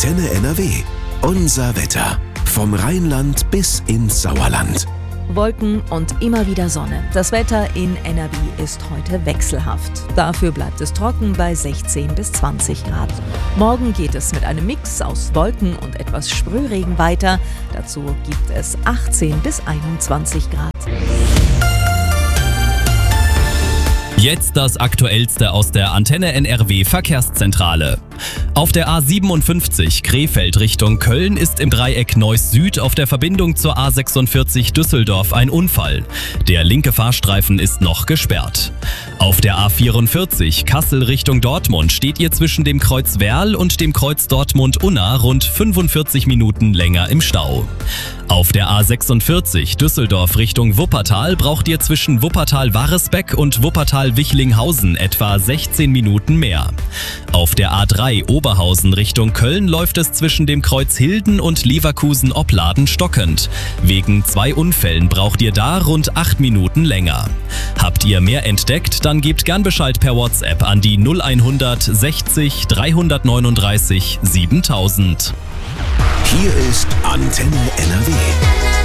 Antenne NRW. Unser Wetter. Vom Rheinland bis ins Sauerland. Wolken und immer wieder Sonne. Das Wetter in NRW ist heute wechselhaft. Dafür bleibt es trocken bei 16 bis 20 Grad. Morgen geht es mit einem Mix aus Wolken und etwas Sprühregen weiter. Dazu gibt es 18 bis 21 Grad. Jetzt das Aktuellste aus der Antenne NRW Verkehrszentrale. Auf der A57 Krefeld Richtung Köln ist im Dreieck Neuss Süd auf der Verbindung zur A46 Düsseldorf ein Unfall. Der linke Fahrstreifen ist noch gesperrt. Auf der A44 Kassel Richtung Dortmund steht ihr zwischen dem Kreuz Werl und dem Kreuz Dortmund-Unna rund 45 Minuten länger im Stau. Auf der A46 Düsseldorf Richtung Wuppertal braucht ihr zwischen Wuppertal-Waresbeck und Wuppertal-Wichlinghausen etwa 16 Minuten mehr. Auf der A3 Oberhausen Richtung Köln läuft es zwischen dem Kreuz Hilden und Leverkusen-Opladen stockend. Wegen 2 Unfällen braucht ihr da rund 8 Minuten länger. Habt ihr mehr entdeckt, dann gebt gern Bescheid per WhatsApp an die 0100 60 339 7000. Hier ist Antenne NRW.